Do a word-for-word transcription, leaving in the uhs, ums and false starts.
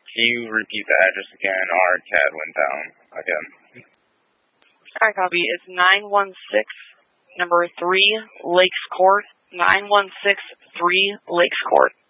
Can you repeat the address again? Our cat went down again. Alright, copy. It's nine one six, number three, Lakes Court. nine one six three, Lakes Court.